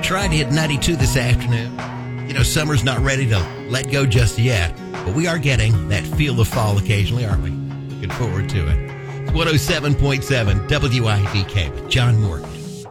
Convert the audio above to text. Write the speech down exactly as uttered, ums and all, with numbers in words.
trying to hit ninety-two this afternoon. You know, summer's not ready to let go just yet, but we are getting that feel of fall occasionally, aren't we? Looking forward to it. one oh seven point seven W I D K with John Morgan.